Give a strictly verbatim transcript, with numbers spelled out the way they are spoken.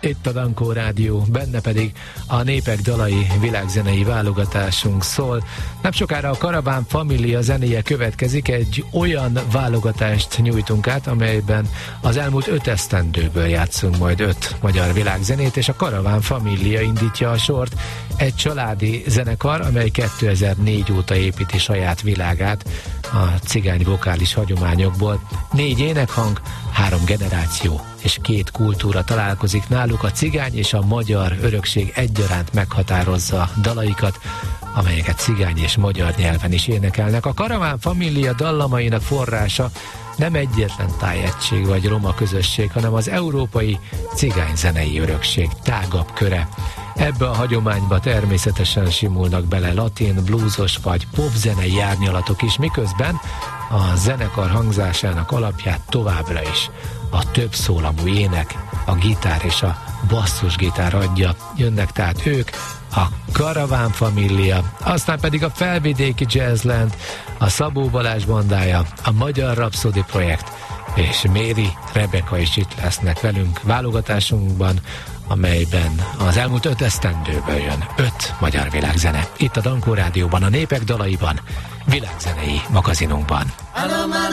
itt a Dankó Rádió, benne pedig a Népek dalai világzenei válogatásunk szól. Nem sokára a Karaván Família zenéje következik, egy olyan válogatást nyújtunk át, amelyben az elmúlt öt esztendőből játszunk majd öt magyar világzenét, és a Karaván Família indítja a sort, egy családi zenekar, amely kétezer-négy óta építi saját világát a cigány vokális hagyományokból. Négy énekhang, három generáció és két kultúra találkozik náluk, a cigány és a magyar örökség egyaránt meghatározza dalaikat, amelyeket cigány és magyar nyelven is énekelnek. A Karaván Família dallamainak forrása nem egyetlen tájegység vagy roma közösség, hanem az európai cigányzenei örökség tágabb köre. Ebbe a hagyományba természetesen simulnak bele latin, bluesos vagy popzenei árnyalatok is, miközben a zenekar hangzásának alapját továbbra is a több szólamú ének, a gitár és a basszusgitár adja. Jönnek tehát ők, a Karaván Família, aztán pedig a Felvidéki Jazzland, a Szabó Balázs bandája, a Magyar Rhapsody Projekt, és Méri, Rebeka is itt lesznek velünk válogatásunkban, amelyben az elmúlt öt esztendőből jön öt magyar világzene. Itt a Dankó Rádióban, a Népek dalaiban, világzenei magazinunkban.